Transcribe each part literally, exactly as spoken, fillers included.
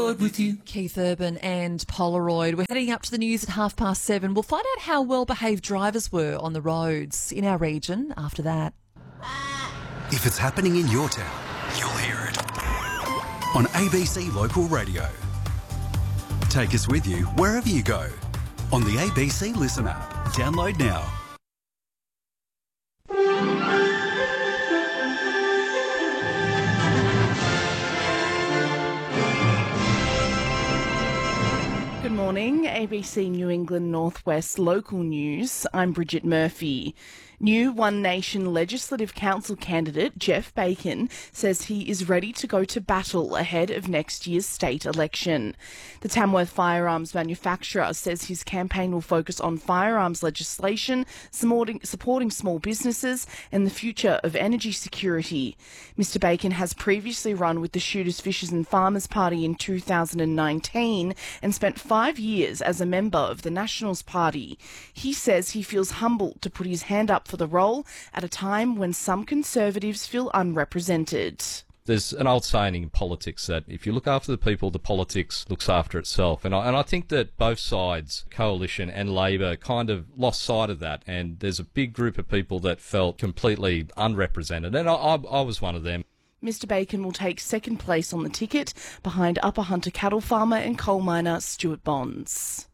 road with you. Keith Urban and Polaroid. We're heading up to the news at half past seven. We'll find out how well-behaved drivers were on the roads in our region after that. If it's happening in your town, you'll hear it on A B C Local Radio. Take us with you wherever you go on the A B C Listen app. Download now. Good morning, A B C New England Northwest local news. I'm Bridget Murphy. New One Nation Legislative Council candidate Jeff Bacon says he is ready to go to battle ahead of next year's state election. The Tamworth firearms manufacturer says his campaign will focus on firearms legislation, supporting, supporting small businesses and the future of energy security. Mister Bacon has previously run with the Shooters, Fishers and Farmers Party in two thousand nineteen and spent five years as a member of the Nationals Party. He says he feels humbled to put his hand up for the role at a time when some Conservatives feel unrepresented. There's an old saying in politics that if you look after the people, the politics looks after itself. And I, and I think that both sides, Coalition and Labor, kind of lost sight of that. And there's a big group of people that felt completely unrepresented. And I, I, I was one of them. Mister Bacon will take second place on the ticket behind Upper Hunter cattle farmer and coal miner Stuart Bonds.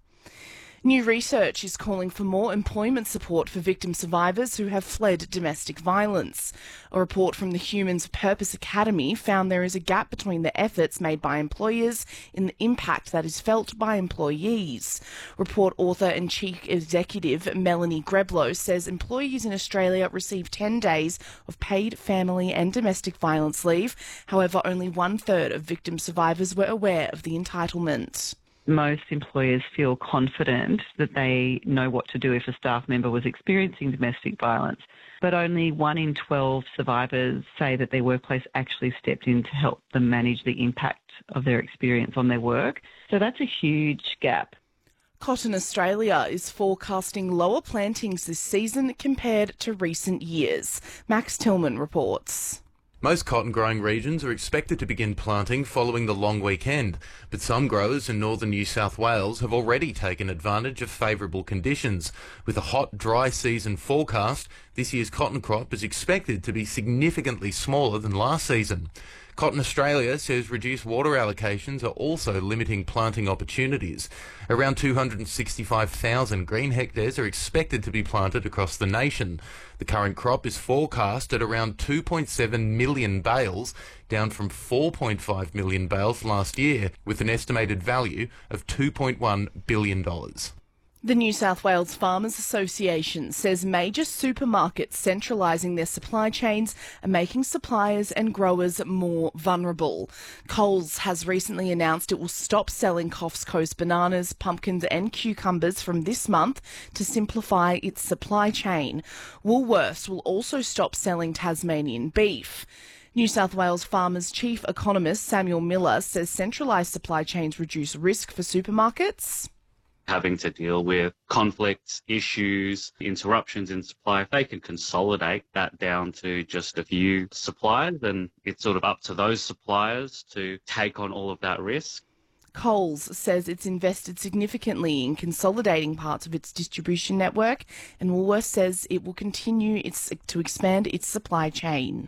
New research is calling for more employment support for victim survivors who have fled domestic violence. A report from the Humans Purpose Academy found there is a gap between the efforts made by employers and the impact that is felt by employees. Report author and chief executive Melanie Greblow says employees in Australia receive ten days of paid family and domestic violence leave. However, only one third of victim survivors were aware of the entitlement. Most employers feel confident that they know what to do if a staff member was experiencing domestic violence, but only one in twelve survivors say that their workplace actually stepped in to help them manage the impact of their experience on their work. So that's a huge gap. Cotton Australia is forecasting lower plantings this season compared to recent years. Max Tillman reports. Most cotton growing regions are expected to begin planting following the long weekend, but some growers in northern New South Wales have already taken advantage of favourable conditions. With a hot, dry season forecast, this year's cotton crop is expected to be significantly smaller than last season. Cotton Australia says reduced water allocations are also limiting planting opportunities. Around two hundred sixty-five thousand green hectares are expected to be planted across the nation. The current crop is forecast at around two point seven million bales, down from four point five million bales last year, with an estimated value of two point one billion dollars. The New South Wales Farmers Association says major supermarkets centralising their supply chains are making suppliers and growers more vulnerable. Coles has recently announced it will stop selling Coffs Coast bananas, pumpkins and cucumbers from this month to simplify its supply chain. Woolworths will also stop selling Tasmanian beef. New South Wales Farmers Chief Economist Samuel Miller says centralised supply chains reduce risk for supermarkets. Having to deal with conflicts, issues, interruptions in supply, if they can consolidate that down to just a few suppliers, then it's sort of up to those suppliers to take on all of that risk. Coles says it's invested significantly in consolidating parts of its distribution network, and Woolworths says it will continue its, to expand its supply chain.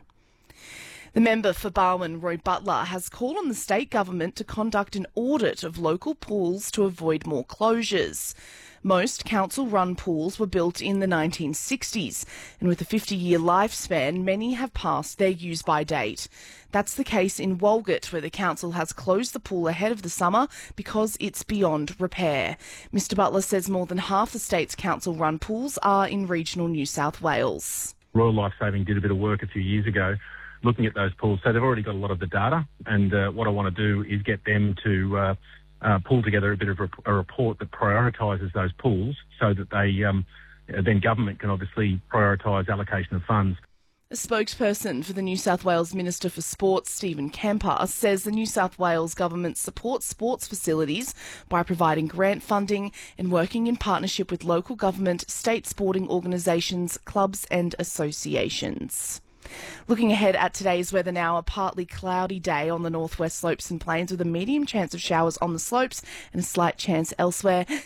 The member for Barwon, Roy Butler, has called on the state government to conduct an audit of local pools to avoid more closures. Most council-run pools were built in the nineteen sixties, and with a fifty-year lifespan, many have passed their use-by date. That's the case in Walgett, where the council has closed the pool ahead of the summer because it's beyond repair. Mister Butler says more than half the state's council-run pools are in regional New South Wales. Royal Lifesaving did a bit of work a few years ago looking at those pools. So they've already got a lot of the data, and uh, what I want to do is get them to uh, uh, pull together a bit of a, a report that prioritises those pools so that they um, then government can obviously prioritise allocation of funds. A spokesperson for the New South Wales Minister for Sports, Stephen Kemper, says the New South Wales government supports sports facilities by providing grant funding and working in partnership with local government, state sporting organisations, clubs and associations. Looking ahead at today's weather now, a partly cloudy day on the northwest slopes and plains with a medium chance of showers on the slopes and a slight chance elsewhere.